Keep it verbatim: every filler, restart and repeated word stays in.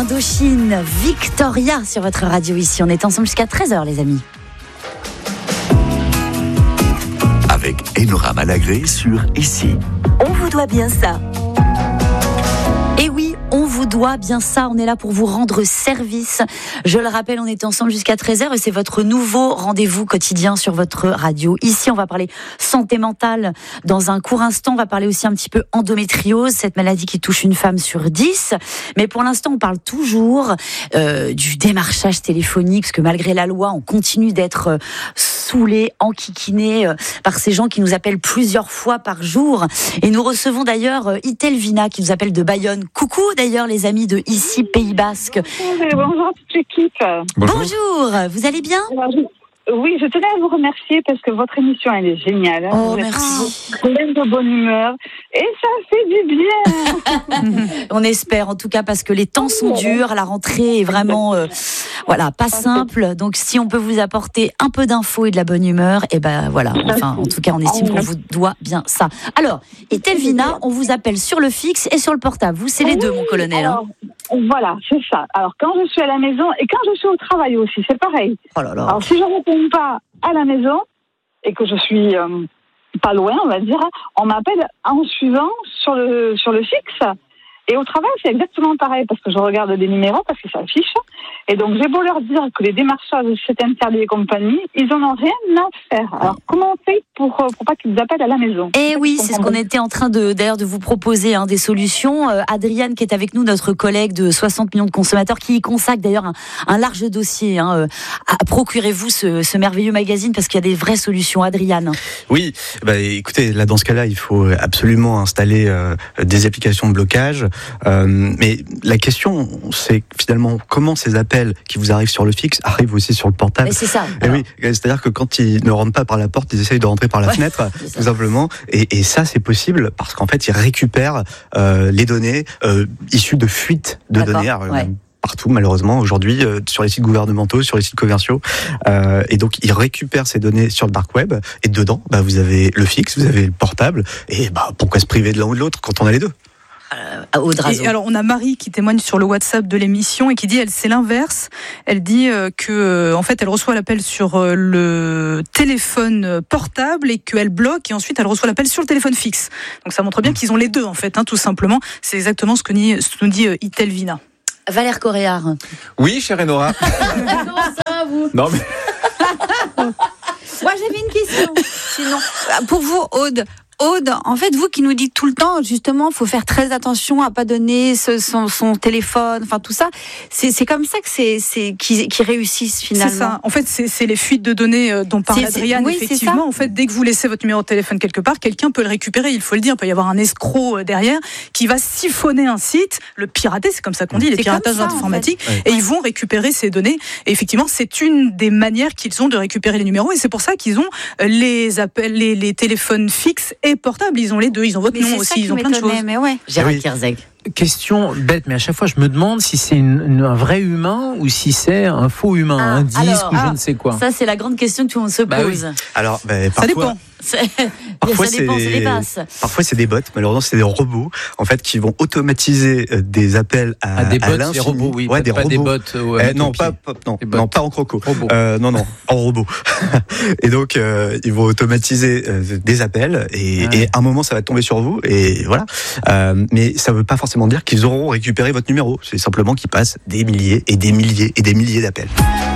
Indochine, Victoria sur votre radio ici. On est ensemble jusqu'à treize heures les amis. Avec Enora Malagré sur Ici. On vous doit bien ça. Et oui, on vous doit bien ça, on est là pour vous rendre service. Je le rappelle, on est ensemble jusqu'à treize heures et c'est votre nouveau rendez-vous quotidien sur votre radio. Ici, on va parler santé mentale dans un court instant. On va parler aussi un petit peu endométriose, cette maladie qui touche une femme sur dix. Mais pour l'instant, on parle toujours euh, du démarchage téléphonique, parce que malgré la loi, on continue d'être euh, saoulés, enquiquinés euh, par ces gens qui nous appellent plusieurs fois par jour. Et nous recevons d'ailleurs euh, Itelvina qui nous appelle de Bayonne. Coucou d'ailleurs les amis de Ici Pays Basque. Bonjour à toute l'équipe. Bonjour. Bonjour, vous allez bien ? Oui, je tenais à vous remercier parce que votre émission elle est géniale. Oh vous merci. Plein de bonne humeur et ça fait du bien. On espère en tout cas parce que les temps sont durs, la rentrée est vraiment euh, voilà, pas simple. Donc si on peut vous apporter un peu d'infos et de la bonne humeur, et ben voilà, enfin en tout cas on estime qu'on vous doit bien ça. Alors, Itelvina, on vous appelle sur le fixe et sur le portable. Vous c'est les deux mon colonel. Alors, hein. Voilà, c'est ça. Alors quand je suis à la maison et quand je suis au travail aussi, c'est pareil. Oh là là. Alors si je ne réponds pas à la maison et que je suis euh, pas loin, on va dire, on m'appelle en suivant sur le sur le fixe. Et au travail, c'est exactement pareil, parce que je regarde des numéros, parce que ça affiche. Et donc, j'ai beau leur dire que les démarchages, c'est interdit et compagnie, ils n'en ont rien à faire. Alors, comment on fait pour, pour pas qu'ils appellent à la maison ? Eh oui, c'est ce qu'on était en train de, d'ailleurs, de vous proposer, hein, des solutions. Euh, Adriane, qui est avec nous, notre collègue de soixante millions de consommateurs, qui y consacre d'ailleurs un, un large dossier. Hein, euh, à, procurez-vous ce, ce merveilleux magazine, parce qu'il y a des vraies solutions. Adriane. Oui, bah, écoutez, là, dans ce cas-là, il faut absolument installer euh, des applications de blocage. Euh, mais la question, c'est finalement comment ces appels qui vous arrivent sur le fixe arrivent aussi sur le portable. Mais c'est ça. Et oui, c'est-à-dire que quand ils ne rentrent pas par la porte, ils essayent de rentrer par la ouais, fenêtre, tout simplement. Et, et ça, c'est possible parce qu'en fait, ils récupèrent euh, les données euh, issues de fuites de D'accord, données. Alors, ouais. Partout malheureusement aujourd'hui euh, sur les sites gouvernementaux, sur les sites commerciaux, euh, et donc ils récupèrent ces données sur le dark web. Et dedans, bah, vous avez le fixe, vous avez le portable. Et bah, pourquoi se priver de l'un ou de l'autre quand on a les deux ? Et alors on a Marie qui témoigne sur le WhatsApp de l'émission et qui dit elle c'est l'inverse. Elle dit que en fait elle reçoit l'appel sur le téléphone portable et qu'elle bloque et ensuite elle reçoit l'appel sur le téléphone fixe. Donc ça montre bien qu'ils ont les deux en fait, hein, tout simplement. C'est exactement ce que nous dit Itelvina. Valère Coréard. Oui, chère Enora. Comment ça va vous ? Non mais. Moi j'avais une question. Sinon, pour vous Aude. Aude, en fait, vous qui nous dites tout le temps, justement, il faut faire très attention à pas donner ce, son, son téléphone, enfin tout ça. C'est, c'est comme ça que c'est, c'est qu'ils, qu'ils réussissent finalement. C'est ça. En fait, c'est, c'est les fuites de données dont parle Adriane. Oui, effectivement, en fait, dès que vous laissez votre numéro de téléphone quelque part, quelqu'un peut le récupérer. Il faut le dire, il peut y avoir un escroc derrière qui va siphonner un site, le pirater, c'est comme ça qu'on dit, les piratages informatiques, en fait. Et ouais. Ils vont récupérer ces données. Et effectivement, c'est une des manières qu'ils ont de récupérer les numéros, et c'est pour ça qu'ils ont les appels, les, les téléphones fixes et portables, ils ont les deux, ils ont votre mais nom aussi, ils ont plein de choses. Mais ouais. Gérard oui. Kierzeg. Question bête, mais à chaque fois je me demande si c'est une, un vrai humain ou si c'est un faux humain, ah, un disque alors, ou je ah, ne sais quoi. Ça c'est la grande question que tout le monde se bah pose. Oui. Alors, bah, parfois, ça dépend. C'est... Parfois, ça dépend, c'est... c'est Parfois c'est des bots, malheureusement c'est des robots en fait qui vont automatiser des appels à, à des bots, à des robots, oui, ouais, des pas robots. des bots. Euh, euh, non, pas, pas, non, non, pas en croco. Euh, non, non, en robot. Et donc euh, ils vont automatiser euh, des appels et, ouais. et à un moment ça va tomber sur vous et voilà. Euh, mais ça veut pas forcément dire qu'ils auront récupéré votre numéro. C'est simplement qu'ils passent des milliers et des milliers et des milliers d'appels.